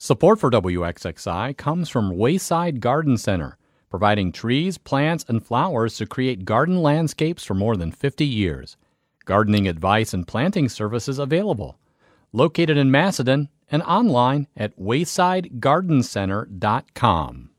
Support for WXXI comes from Wayside Garden Center, providing trees, plants, and flowers to create garden landscapes for more than 50 years. Gardening advice and planting services available. Located in Macedon and online at waysidegardencenter.com.